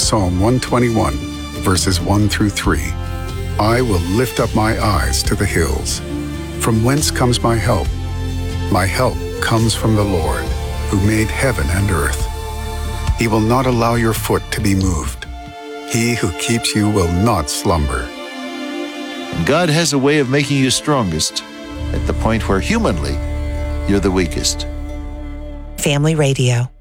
Psalm 121, verses 1 through 3. I will lift up my eyes to the hills. From whence comes my help? My help comes from the Lord, who made heaven and earth. He will not allow your foot to be moved. He who keeps you will not slumber. And God has a way of making you strongest at the point where humanly you're the weakest. Family Radio.